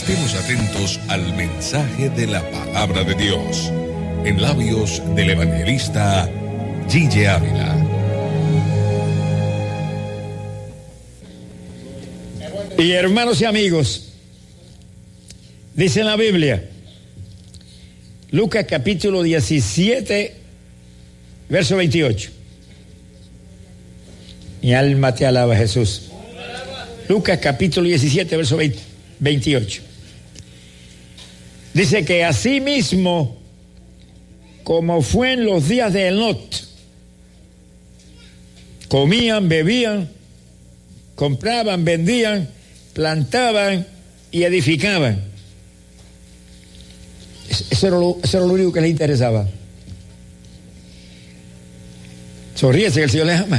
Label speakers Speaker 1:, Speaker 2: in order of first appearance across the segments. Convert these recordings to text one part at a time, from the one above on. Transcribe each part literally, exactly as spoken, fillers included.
Speaker 1: Estemos atentos al mensaje de la palabra de Dios, en labios del evangelista Gille Ávila.
Speaker 2: Y hermanos y amigos, dice en la Biblia, Lucas capítulo diecisiete, verso veintiocho. Mi alma te alaba, Jesús. Lucas capítulo diecisiete, verso veintiocho. Dice que así mismo, como fue en los días de Lot, comían, bebían, compraban, vendían, plantaban y edificaban. Eso era lo, eso era lo único que les interesaba. Sonríese que el Señor les ama.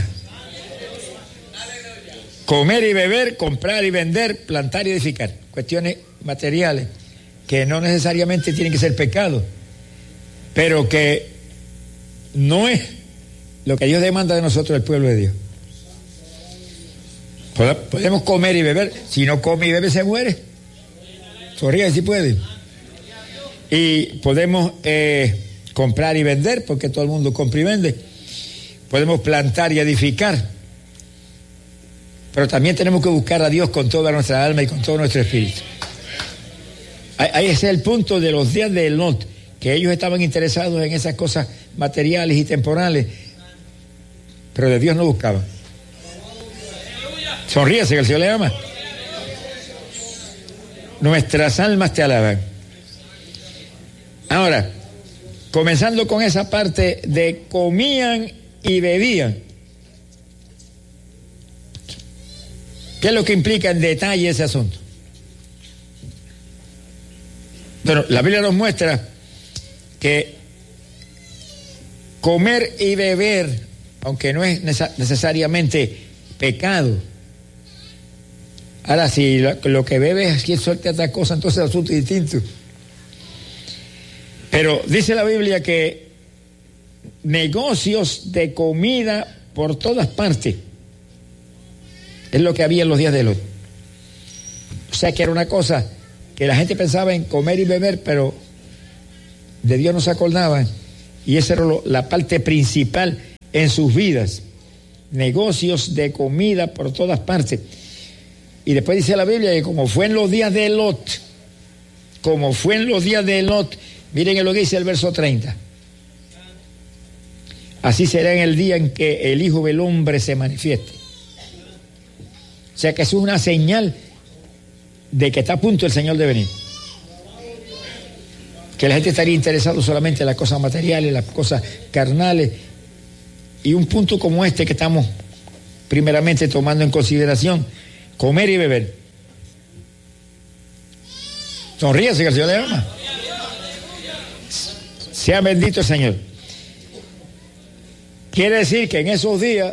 Speaker 2: Comer y beber, comprar y vender, plantar y edificar. Cuestiones materiales que no necesariamente tienen que ser pecado, pero que no es lo que Dios demanda de nosotros, el pueblo de Dios. Podemos comer y beber. Si no come y bebe, se muere. Sonríe si puede. Y podemos eh, comprar y vender, porque todo el mundo compra y vende. Podemos plantar y edificar. Pero también tenemos que buscar a Dios con toda nuestra alma y con todo nuestro espíritu. Ahí ese es el punto de los días de Lot, que ellos estaban interesados en esas cosas materiales y temporales, pero de Dios no buscaban. Sonríese que el Señor le ama. Nuestras almas te alaban. Ahora, comenzando con esa parte de comían y bebían. ¿Qué es lo que implica en detalle ese asunto? Bueno, la Biblia nos muestra que comer y beber, aunque no es necesariamente pecado. Ahora, si lo, lo que bebe es quien suelte otra cosa, entonces el asunto es distinto. Pero dice la Biblia que negocios de comida por todas partes. Es lo que había en los días de Lot. O sea que era una cosa que la gente pensaba en comer y beber, pero de Dios no se acordaban. Y esa era lo, la parte principal en sus vidas. Negocios de comida por todas partes. Y después dice la Biblia que como fue en los días de Lot, como fue en los días de Lot, miren lo que dice el verso treinta. Así será en el día en que el Hijo del Hombre se manifieste. O sea que eso es una señal de que está a punto el Señor de venir. Que la gente estaría interesada solamente en las cosas materiales, las cosas carnales. Y un punto como este que estamos primeramente tomando en consideración, comer y beber. Sonríase que el Señor le ama. Sea bendito el Señor. Quiere decir que en esos días,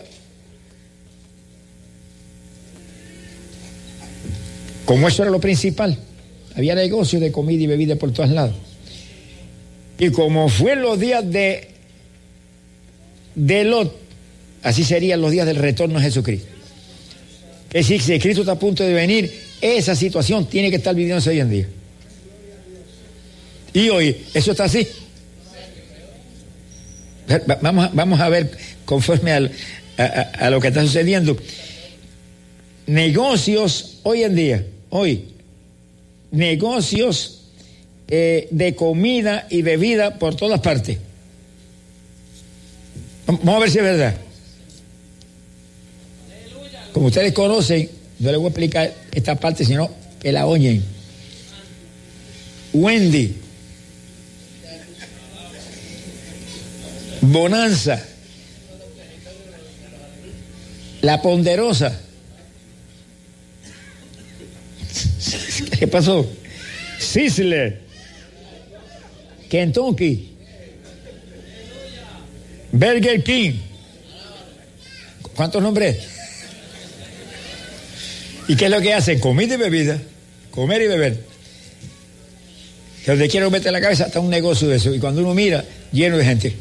Speaker 2: como eso era lo principal, había negocios de comida y bebida por todos lados. Y como fue en los días de, de Lot, así serían los días del retorno de Jesucristo. Es decir, si Cristo está a punto de venir, esa situación tiene que estar viviéndose hoy en día. Y hoy, eso está así. Vamos a, vamos a ver conforme al, a, a, a lo que está sucediendo. Negocios hoy en día, hoy, negocios eh, de comida y bebida por todas partes. Vamos a ver si es verdad. Como ustedes conocen, no les voy a explicar esta parte, sino que la oyen. Wendy, Bonanza, La Ponderosa. ¿Qué pasó? Sizzler, Kentucky, Burger King. ¿Cuántos nombres? ¿Y qué es lo que hacen? Comida y bebida. Comer y beber. Que donde quiero meter la cabeza está un negocio de eso. Y cuando uno mira, lleno de gente.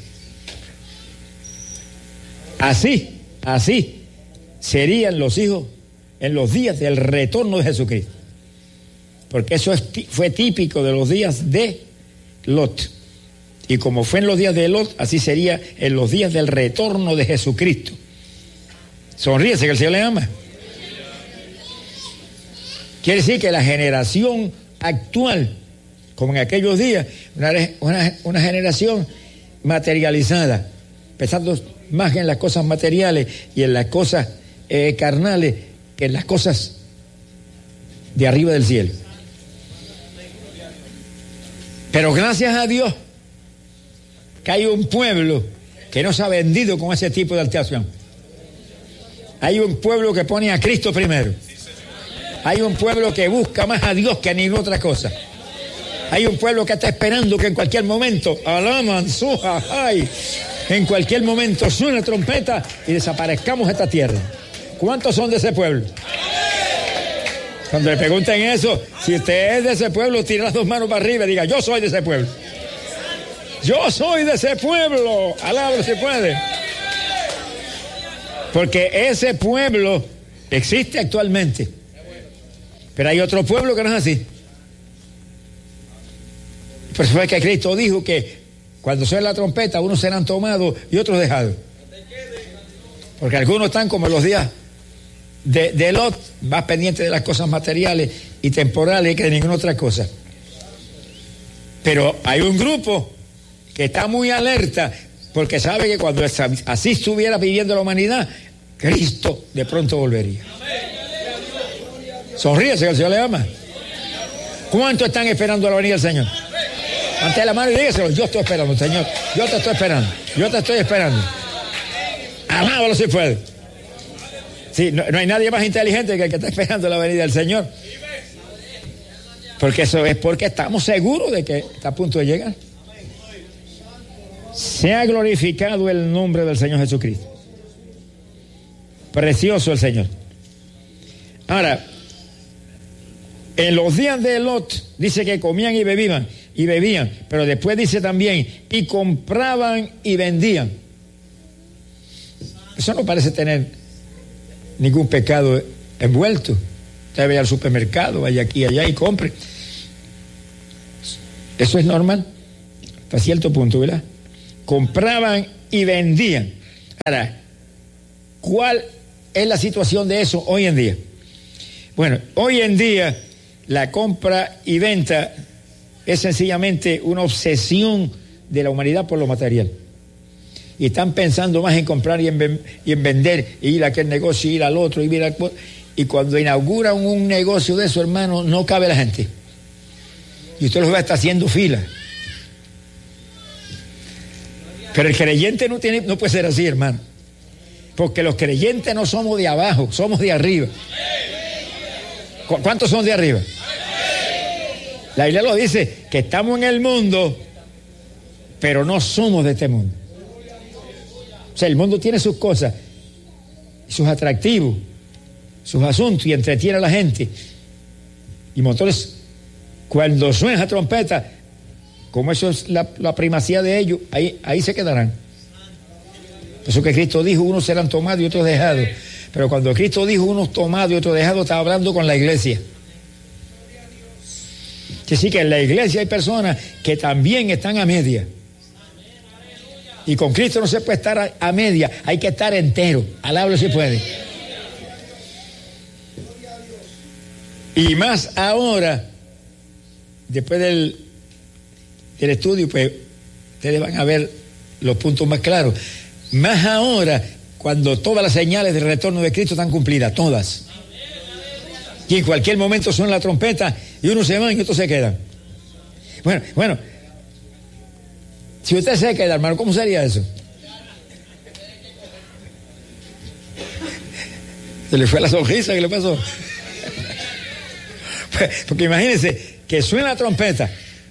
Speaker 2: Así, así serían los hijos en los días del retorno de Jesucristo. porque eso es, fue típico de los días de Lot. Y como fue en los días de Lot, así sería en los días del retorno de Jesucristo. Sonríese que el Señor le ama. Quiere decir que la generación actual, como en aquellos días, una, una, una generación materializada, pensando más en las cosas materiales y en las cosas eh, carnales que en las cosas de arriba del cielo. Pero gracias a Dios que hay un pueblo que no se ha vendido con ese tipo de alteración. Hay un pueblo que pone a Cristo primero. Hay un pueblo que busca más a Dios que a ninguna otra cosa. Hay un pueblo que está esperando que en cualquier momento, alaman, suja, ay, en cualquier momento suene trompeta y desaparezcamos de esta tierra. ¿Cuántos son de ese pueblo? Cuando le pregunten eso, si usted es de ese pueblo, tira las dos manos para arriba y diga, yo soy de ese pueblo. Yo soy de ese pueblo. Alabro si puede. Porque ese pueblo existe actualmente. Pero hay otro pueblo que no es así. Por eso es que Cristo dijo que cuando suene la trompeta, unos serán tomados y otros dejados. Porque algunos están como en los días de, de Lot, más pendientes de las cosas materiales y temporales que de ninguna otra cosa. Pero hay un grupo que está muy alerta porque sabe que cuando así estuviera viviendo la humanidad, Cristo de pronto volvería. Sonríese que el Señor le ama. ¿Cuántos están esperando la venida del Señor? Ante la mano y dígaselo, yo estoy esperando, Señor. Yo te estoy esperando. Yo te estoy esperando. Alábalo si puede. Sí, no, no hay nadie más inteligente que el que está esperando la venida del Señor. Porque eso es porque estamos seguros de que está a punto de llegar. Sea glorificado el nombre del Señor Jesucristo. Precioso el Señor. Ahora, en los días de Lot dice que comían y bebían y bebían, pero después dice también y compraban y vendían. Eso no parece tener ningún pecado envuelto. Usted vaya al supermercado, vaya aquí y allá y compre. Eso es normal hasta cierto punto, ¿verdad? Compraban y vendían. Ahora, ¿cuál es la situación de eso hoy en día? Bueno, hoy en día la compra y venta es sencillamente una obsesión de la humanidad por lo material. Y están pensando más en comprar y en, y en vender, y ir a aquel negocio, ir al otro, y ir al... Y cuando inauguran un negocio de eso, hermano, no cabe la gente. Y usted los va a estar haciendo fila. Pero el creyente no tiene, no puede ser así, hermano. Porque los creyentes no somos de abajo, somos de arriba. ¿Cuántos son de arriba? La Biblia lo dice, que estamos en el mundo, pero no somos de este mundo. O sea, el mundo tiene sus cosas, sus atractivos, sus asuntos, y entretiene a la gente. Y motores, cuando suena esa trompeta, como eso es la, la primacía de ellos, ahí, ahí se quedarán. Por eso que Cristo dijo, unos serán tomados y otros dejados. Pero cuando Cristo dijo unos tomados y otros dejados, estaba hablando con la iglesia. Que sí, que en la iglesia hay personas que también están a media. Y con Cristo no se puede estar a, a media, hay que estar entero. Alábalo si puede. Y más ahora, después del, del estudio, pues ustedes van a ver los puntos más claros. Más ahora, cuando todas las señales del retorno de Cristo están cumplidas, todas. Y en cualquier momento suena la trompeta y unos se van y otros se quedan. Bueno, bueno, si usted se queda, hermano, ¿cómo sería eso? Se le fue la sonrisa, ¿qué le pasó? Porque imagínense que suena la trompeta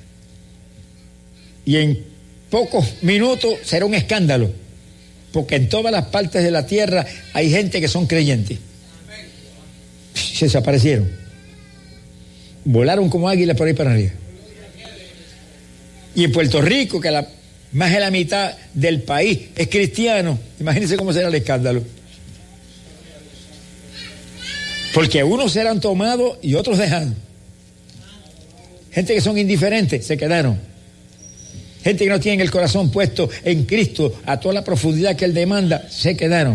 Speaker 2: y en pocos minutos será un escándalo, porque en todas las partes de la tierra hay gente que son creyentes. Se desaparecieron, volaron como águilas por ahí para arriba. Y en Puerto Rico, que la, más de la mitad del país es cristiano, imagínense cómo será el escándalo. Porque unos serán tomados y otros dejados. Gente que son indiferentes, se quedaron. Gente que no tiene el corazón puesto en Cristo a toda la profundidad que Él demanda, se quedaron.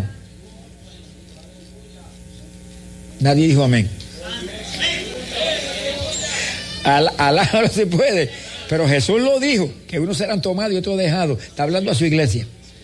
Speaker 2: Nadie dijo amén. Al, alá no se puede, pero Jesús lo dijo, que unos serán tomados y otros dejados. Está hablando a su iglesia.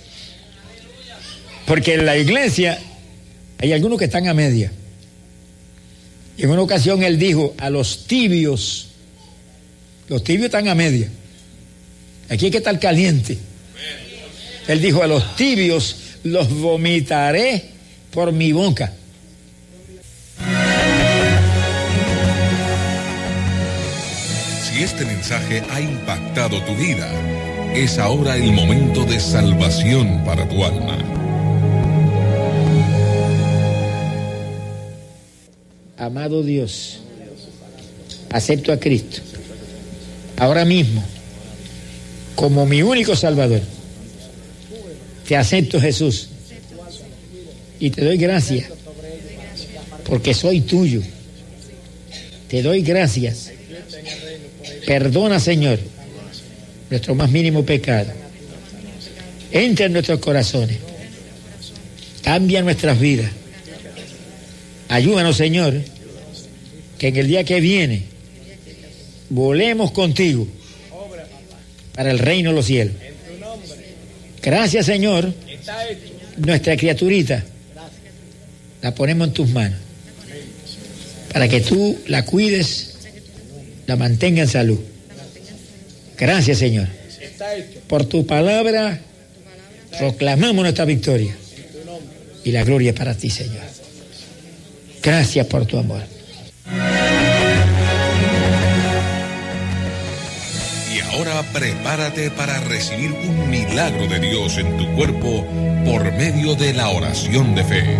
Speaker 2: Porque en la iglesia hay algunos que están a media. Y en una ocasión Él dijo a los tibios, los tibios están a media. Aquí hay que estar caliente. Él dijo a los tibios, los vomitaré por mi boca.
Speaker 1: Si este mensaje ha impactado tu vida, es ahora el momento de salvación para tu alma.
Speaker 2: Amado Dios, acepto a Cristo ahora mismo como mi único Salvador. Te acepto, Jesús, y te doy gracias porque soy tuyo. Te doy gracias. Perdona, Señor, nuestro más mínimo pecado. Entra en nuestros corazones. Cambia nuestras vidas. Ayúdanos, Señor, que en el día que viene volemos contigo para el reino de los cielos. Gracias, Señor. Nuestra criaturita la ponemos en tus manos para que tú la cuides, la mantenga en salud. Gracias, Señor. Por tu palabra proclamamos nuestra victoria y la gloria es para ti, Señor. Gracias por tu amor.
Speaker 1: Y ahora prepárate para recibir un milagro de Dios en tu cuerpo por medio de la oración de fe.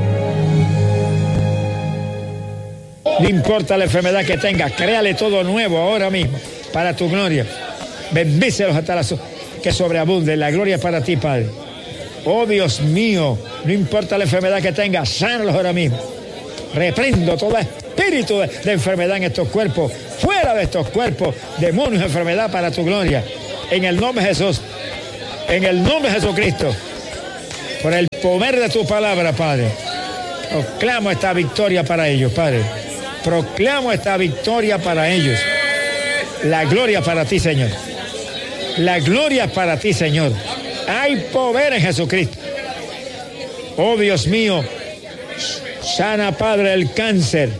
Speaker 2: No importa la enfermedad que tengas, créale todo nuevo ahora mismo, para tu gloria. Bendícelos hasta la so- que sobreabunde. La gloria es para ti, Padre. Oh Dios mío, no importa la enfermedad que tengas, sánalos ahora mismo. Reprendo todo espíritu de, de enfermedad en estos cuerpos, fuera de estos cuerpos, demonios de enfermedad para tu gloria. En el nombre de Jesús, en el nombre de Jesucristo, por el poder de tu palabra, Padre, proclamo esta victoria para ellos, Padre. Proclamo esta victoria para ellos. La gloria para ti, Señor. La gloria para ti, Señor. Hay poder en Jesucristo. Oh Dios mío, sana, Padre, el cáncer.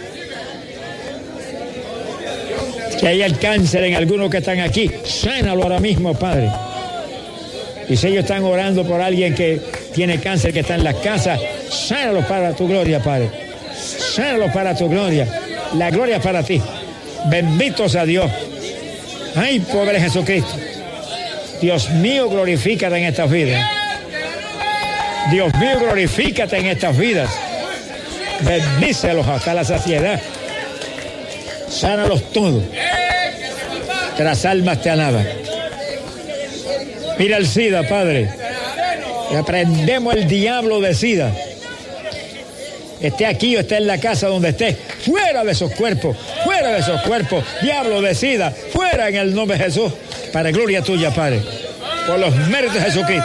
Speaker 2: Que hay el cáncer en algunos que están aquí, sánalo ahora mismo, Padre. Y si ellos están orando por alguien que tiene cáncer, que está en las casas, sánalos para tu gloria, Padre. Sánalos para tu gloria. La gloria es para ti. Benditos a Dios. Hay poder en Jesucristo. Dios mío, glorifícate en estas vidas. Dios mío, glorifícate en estas vidas. Bendícelos hasta la saciedad. Sánalos todos. Que las almas te alaban. Mira el SIDA, Padre. Reprendemos el diablo de SIDA. Esté aquí o esté en la casa donde esté. Fuera de esos cuerpos. Fuera de esos cuerpos. Diablo de SIDA. Fuera en el nombre de Jesús. Para gloria tuya, Padre. Por los méritos de Jesucristo.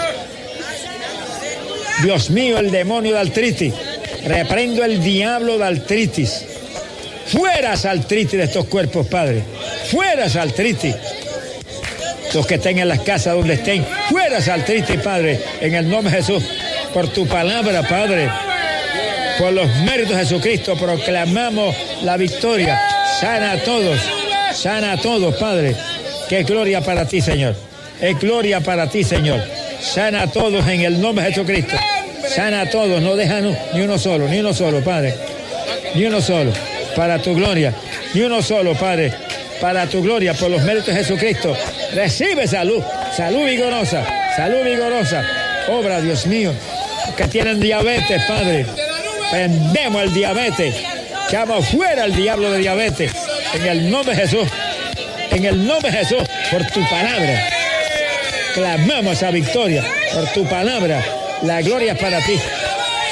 Speaker 2: Dios mío, el demonio de artritis. Reprendo el diablo de artritis. Fuera esa artritis de estos cuerpos, Padre. Fuera esa artritis. Los que estén en las casas donde estén. Fuera esa artritis, Padre. En el nombre de Jesús. Por tu palabra, Padre. Por los méritos de Jesucristo proclamamos la victoria. Sana a todos. Sana a todos, Padre. Que es gloria para ti, Señor. Es gloria para ti, Señor. Sana a todos en el nombre de Jesucristo. Sana a todos. No deja ni uno solo. Ni uno solo, Padre. Ni uno solo. Para tu gloria. Ni uno solo, Padre. Para tu gloria. Por los méritos de Jesucristo. Recibe salud. Salud vigorosa. Salud vigorosa. Obra, Dios mío. Los que tienen diabetes, Padre. Prendemos el diabetes. Echamos fuera el diablo de diabetes. En el nombre de Jesús. En el nombre de Jesús. Por tu palabra. Clamamos esa victoria. Por tu palabra. La gloria es para ti.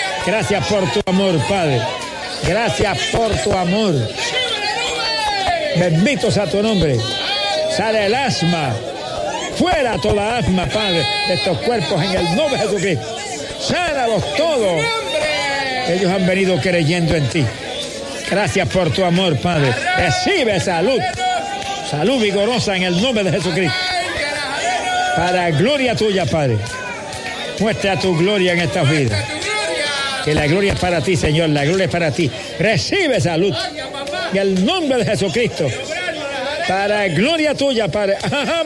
Speaker 2: Gracias por tu amor, Padre. Gracias por tu amor. Bendito sea tu nombre. Sale el asma. Fuera toda asma, Padre, de estos cuerpos en el nombre de Jesucristo. Sánalos todos. Ellos han venido creyendo en ti. Gracias por tu amor, Padre. Recibe salud. Salud vigorosa en el nombre de Jesucristo. Para gloria tuya, Padre. Muestra tu gloria en estas vidas. Que la gloria es para ti, Señor. La gloria es para ti. Recibe salud. En el nombre de Jesucristo. Para gloria tuya, Padre.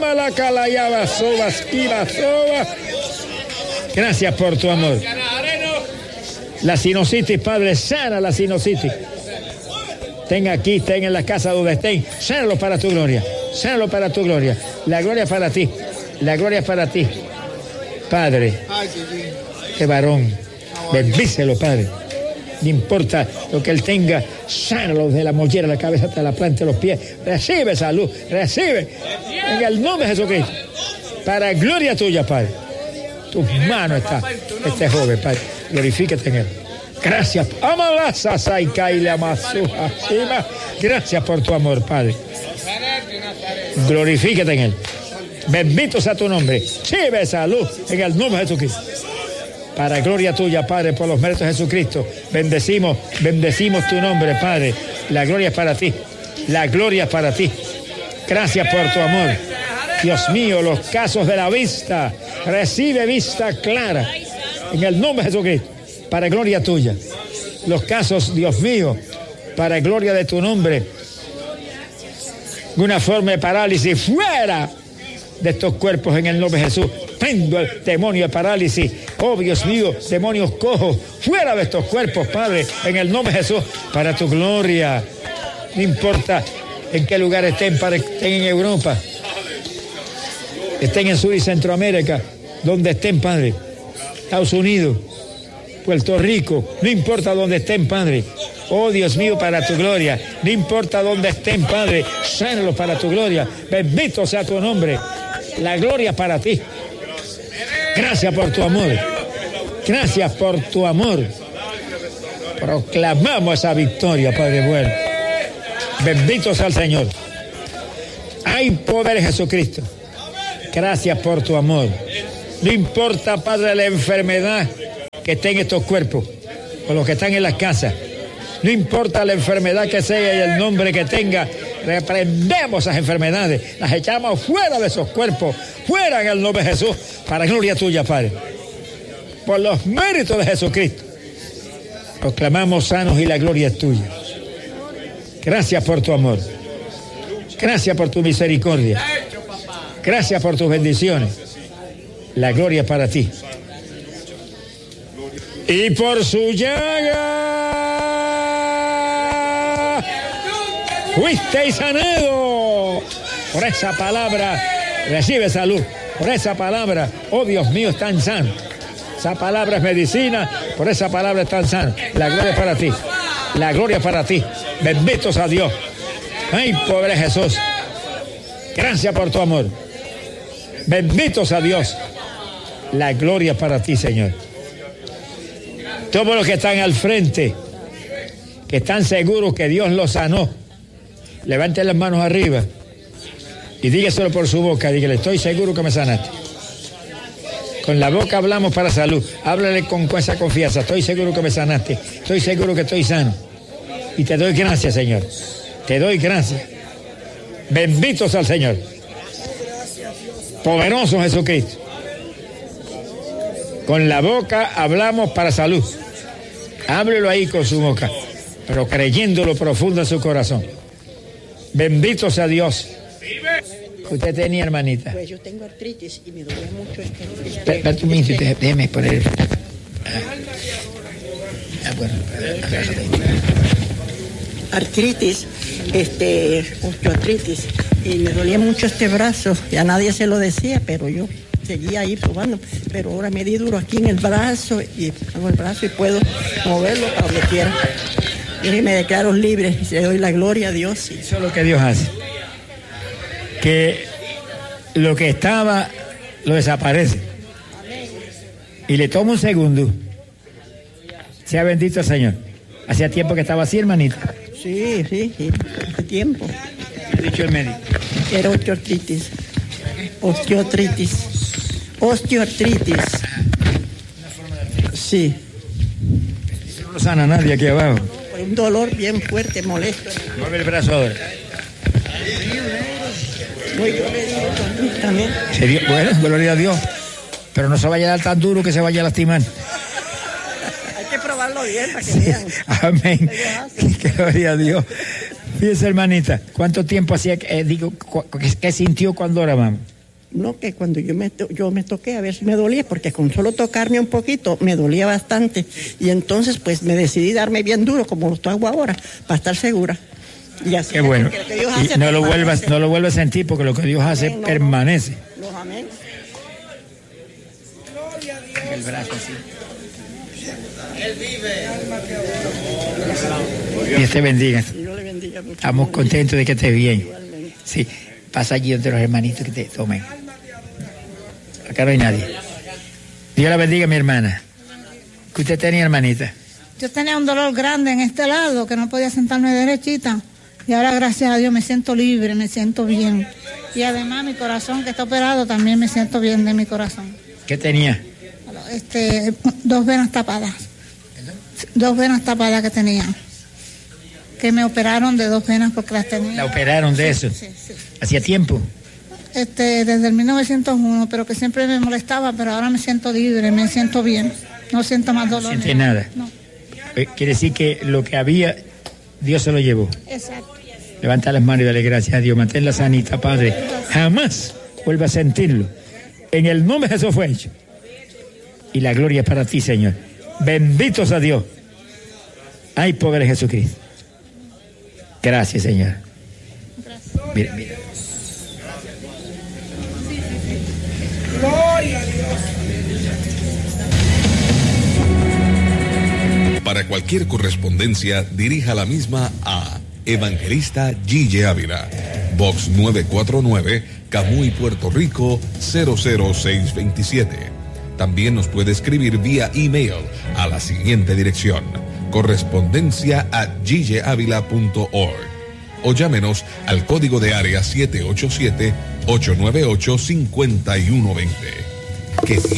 Speaker 2: Gracias por tu amor. La sinusitis, Padre, sana la sinusitis. Estén aquí, estén en la casa donde estén. Sánalo para tu gloria. Sánalo para tu gloria. La gloria es para ti. La gloria es para ti. Padre, este varón, bendícelo, Padre. No importa lo que él tenga, sánalo desde la mollera de la cabeza hasta la planta de los pies. Recibe salud, recibe. En el nombre de Jesucristo. Para gloria tuya, Padre. Tus manos está este joven, Padre. Glorifícate en él. Gracias. Gracias por tu amor, Padre. Glorifícate en él. Bendito sea tu nombre. Recibe salud en el nombre de Jesucristo. Para gloria tuya, Padre, por los méritos de Jesucristo. Bendecimos, bendecimos tu nombre, Padre. La gloria es para ti. La gloria es para ti. Gracias por tu amor. Dios mío, los casos de la vista. Recibe vista clara. En el nombre de Jesucristo. Para gloria tuya. Los casos, Dios mío, para gloria de tu nombre. Una forma de parálisis fuera de estos cuerpos en el nombre de Jesús. Prendo el demonio de parálisis. Oh, Dios mío, demonios cojos, fuera de estos cuerpos, Padre, en el nombre de Jesús, para tu gloria. No importa en qué lugar estén, Padre, estén en Europa, estén en Sur y Centroamérica, donde estén, Padre, Estados Unidos, Puerto Rico, no importa dónde estén, Padre. Oh, Dios mío, para tu gloria. No importa dónde estén, Padre, sánalos para tu gloria. Bendito sea tu nombre. La gloria para ti. Gracias por tu amor. Gracias por tu amor. Proclamamos esa victoria, Padre bueno. Bendito sea el Señor. Hay poder en Jesucristo. Gracias por tu amor. No importa, Padre, la enfermedad que esté en estos cuerpos o los que están en las casas. No importa la enfermedad que sea y el nombre que tenga, reprendemos esas enfermedades, las echamos fuera de esos cuerpos, fuera en el nombre de Jesús, para gloria tuya, Padre. Por los méritos de Jesucristo, proclamamos sanos y la gloria es tuya. Gracias por tu amor. Gracias por tu misericordia. Gracias por tus bendiciones. La gloria es para ti. Y por su llaga fuisteis sanado. Por esa palabra recibe salud. Por esa palabra, oh Dios mío, están sanos. Esa palabra es medicina. Por esa palabra están sanos. La gloria es para ti. La gloria es para ti. Benditos a Dios. Ay, pobre Jesús. Gracias por tu amor. Benditos a Dios. La gloria es para ti, Señor. Todos los que están al frente, que están seguros que Dios los sanó, levanten las manos arriba y dígaselo por su boca. Dígale, estoy seguro que me sanaste. Con la boca hablamos para salud. Háblale con, con esa confianza. Estoy seguro que me sanaste. Estoy seguro que estoy sano. Y te doy gracias, Señor. Te doy gracias. Benditos al Señor. Poderoso Jesucristo. Con la boca hablamos para salud. Háblelo ahí con su boca, pero creyéndolo profundo en su corazón. Bendito sea Dios. ¿Usted tenía, hermanita?
Speaker 3: Pues yo tengo artritis y me duele mucho este.
Speaker 2: Espérate un minuto, déjeme poner. Ah, bueno,
Speaker 3: artritis, este, osteoartritis, y me dolía mucho este brazo. Y a nadie se lo decía, pero yo seguía ahí probando, pero ahora me di duro aquí en el brazo y hago el brazo y puedo moverlo a donde quiera. Y me declaro libre y le doy la gloria a Dios.
Speaker 2: Eso es lo que Dios hace. Que lo que estaba lo desaparece. Y le toma un segundo. Sea bendito el Señor. Hacía tiempo que estaba así, hermanita.
Speaker 3: Sí, sí, sí, hace tiempo.
Speaker 2: dicho el médico?
Speaker 3: Era osteoartritis. Osteoartritis. Osteoartritis. Sí.
Speaker 2: No lo sana nadie aquí abajo.
Speaker 3: Un dolor bien fuerte, molesto.
Speaker 2: Mueve el brazo ahora.
Speaker 3: Muy dolorido también.
Speaker 2: Sería, bueno, gloria a Dios. Pero no se vaya a dar tan duro que se vaya a lastimar.
Speaker 3: Hay que probarlo bien para que vean.
Speaker 2: Amén. Gloria a Dios. Fíjese, hermanita, ¿cuánto tiempo hacía, eh, digo, qué, qué sintió cuando era mamá?
Speaker 3: No, que cuando yo me, yo me toqué a ver si me dolía, porque con solo tocarme un poquito me dolía bastante. Y entonces pues me decidí darme bien duro, como lo hago ahora, para estar segura. Y así
Speaker 2: qué bueno.
Speaker 3: Que Dios hace
Speaker 2: y no lo, vuelvas, no lo vuelvas a sentir, porque lo que Dios hace amén, no, permanece.
Speaker 3: No, no, amén.
Speaker 2: El brazo así.
Speaker 4: Él vive.
Speaker 2: Dios te bendiga.
Speaker 3: Dios le bendiga mucho.
Speaker 2: Estamos contentos de que estés bien. Igualmente. Sí, pasa allí entre los hermanitos que te tomen. Acá no hay nadie. Dios la bendiga, mi hermana. ¿Qué usted tenía, hermanita?
Speaker 5: Yo tenía un dolor grande en este lado, que no podía sentarme derechita. Y ahora, gracias a Dios, me siento libre, me siento bien. Y además, mi corazón, que está operado, también me siento bien de mi corazón.
Speaker 2: ¿Qué tenía?
Speaker 5: Este, dos venas tapadas. Dos venas tapadas que tenía. Que me operaron de dos venas porque las tenía.
Speaker 2: ¿La operaron de eso?
Speaker 5: Sí, sí.
Speaker 2: ¿Hacía tiempo?
Speaker 5: Este, desde el mil novecientos uno, pero que siempre me molestaba, pero ahora me siento libre, me siento bien. No siento más dolor.
Speaker 2: ¿No siente nada?
Speaker 5: No.
Speaker 2: Quiere decir que lo que había, Dios se lo llevó.
Speaker 5: Exacto.
Speaker 2: Levanta las manos y dale gracias a Dios. Manténla sanita, Padre. Jamás vuelva a sentirlo. En el nombre de Jesús fue hecho. Y la gloria es para ti, Señor. Benditos a Dios. Ay, pobre Jesucristo. Gracias, Señor.
Speaker 5: Gracias.
Speaker 2: Mira, mira.
Speaker 4: Gloria a Dios.
Speaker 1: Para cualquier correspondencia, dirija la misma a Evangelista Gille Ávila, Box nueve cuatro nueve, Camuy, Puerto Rico, cero cero seis veintisiete. También nos puede escribir vía email a la siguiente dirección: correspondencia at gilleavila punto org, o llámenos al código de área siete ocho siete, ocho nueve ocho, cinco uno dos cero. Que